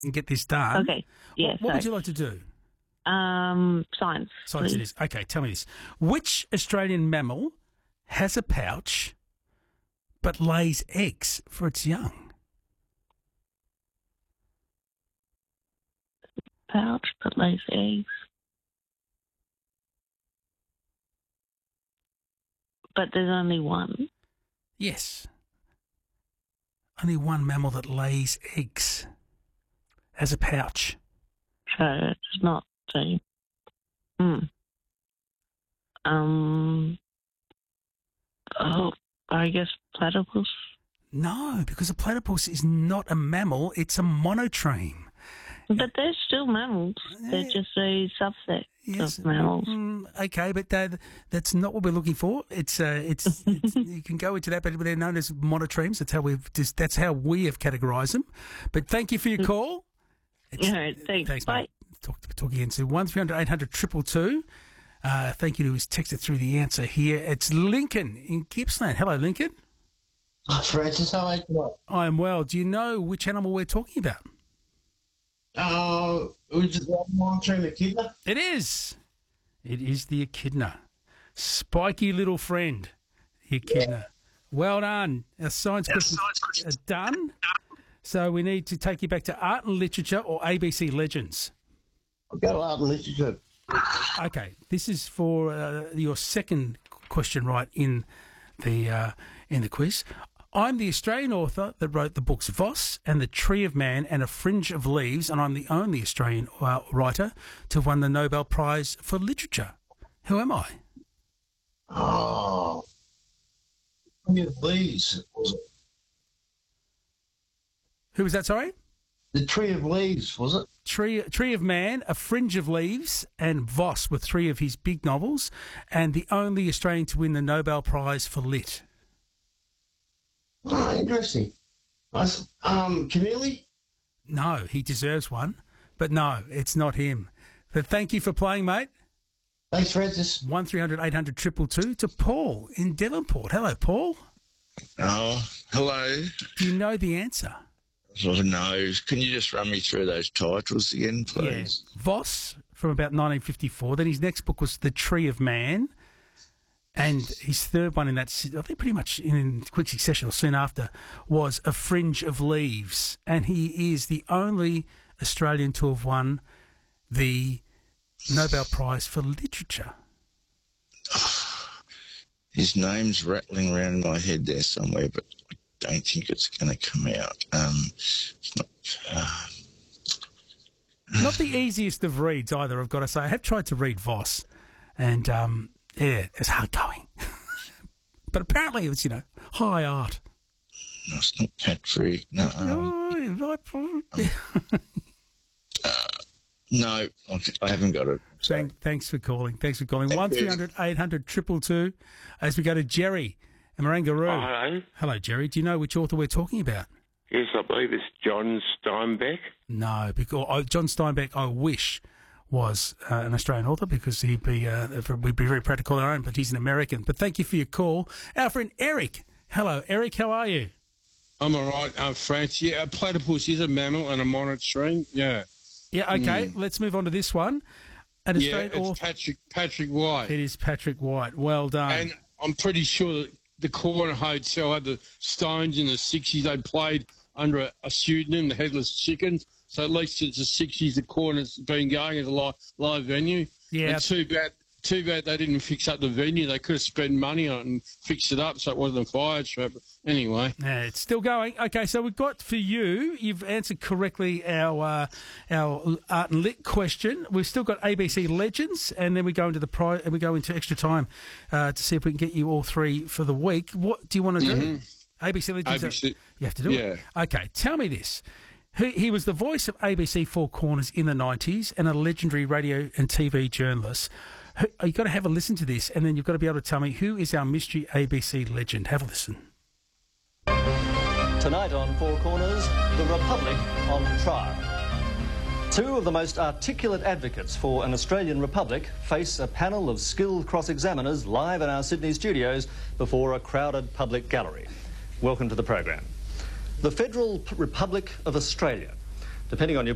and get this done. Okay. Yeah. What would you like to do? Science. Science please. it is. Okay, tell me this. Which Australian mammal has a pouch but lays eggs for its young? Pouch that lays eggs. But there's only one. Yes. Only one mammal that lays eggs has a pouch. So it's not the. Oh, I guess platypus. No, because a platypus is not a mammal, it's a monotreme. But they're still mammals. They're just a subset of mammals. Okay, but that's not what we're looking for. It's you can go into that, but they're known as monotremes. That's how we have categorised them. But thank you for your call. All right, thanks. Bye. Mate. Talk again soon. 1300 800 222. Thank you to who's texted through the answer here. It's Lincoln in Gippsland. Hello, Lincoln. Hi, Francis. How are you? I am well. Do you know which animal we're talking about? Is it the monitoring echidna? It is. It is the echidna. Spiky little friend, the echidna. Yeah. Well done. Our science questions are done. So we need to take you back to art and literature or ABC Legends. I'll go art and literature. Okay, this is for your second question right in the quiz. I'm the Australian author that wrote the books Voss and The Tree of Man and A Fringe of Leaves, and I'm the only Australian writer to have won the Nobel Prize for Literature. Who am I? Oh, Tree of Leaves, was it? Who was that, sorry? The Tree of Leaves, was it? Tree of Man, A Fringe of Leaves, and Voss were three of his big novels, and the only Australian to win the Nobel Prize for Lit. Oh, interesting. Keneally? No, he deserves one, but no, it's not him. But thank you for playing, mate. Thanks, Francis. 1300 800 222 to Paul in Devonport. Hello, Paul. Oh, hello. Do you know the answer? No. Can you just run me through those titles again, please? Yeah. Voss from about 1954. Then his next book was The Tree of Man. And his third one in that, I think pretty much in quick succession or soon after, was A Fringe of Leaves. And he is the only Australian to have won the Nobel Prize for Literature. His name's rattling around in my head there somewhere, but I don't think it's going to come out. It's not the easiest of reads either, I've got to say. I have tried to read Voss, and yeah, it's hard going. But apparently it's, high art. No, it's not Patrick. No. No, I haven't got it. Thanks for calling. 1300 800 222 as we go to Jerry and Marangaroo. Hello. Hello, Jerry. Do you know which author we're talking about? Yes, I believe it's John Steinbeck. No, because John Steinbeck, I wish, was an Australian author because we'd be very proud to call our own, but he's an American. But thank you for your call. Our friend Eric. Hello, Eric. How are you? I'm all right, France. Yeah, a platypus is a mammal and a monotreme. Yeah. Yeah, okay. Let's move on to this one. It's Patrick White. It is Patrick White. Well done. And I'm pretty sure that the Corner Hotel had the Stones in the 60s. They played under a pseudonym, the Headless Chickens. So at least since the 60s, the Corner's been going as a live venue. Yeah. And too bad they didn't fix up the venue. They could have spent money on it and fixed it up so it wasn't a fire trap. Anyway. Yeah, it's still going. Okay, so we've got for you, you've answered correctly our art and lit question. We've still got ABC Legends, and then we go into extra time to see if we can get you all three for the week. What do you want to do? ABC Legends. You have to do it. Okay, tell me this. He was the voice of ABC Four Corners in the 90s and a legendary radio and TV journalist. You've got to have a listen to this, and then you've got to be able to tell me who is our mystery ABC legend. Have a listen. Tonight on Four Corners, the Republic on trial. Two of the most articulate advocates for an Australian republic face a panel of skilled cross-examiners live in our Sydney studios before a crowded public gallery. Welcome to the program. The Federal Republic of Australia. Depending on your